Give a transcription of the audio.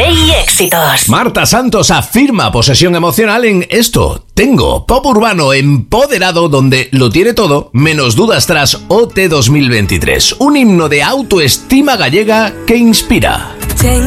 Play Éxitos. Marta Santos afirma posesión emocional en esto. Tengo pop urbano empoderado donde lo tiene todo, menos dudas tras OT 2023. Un himno de autoestima gallega que inspira.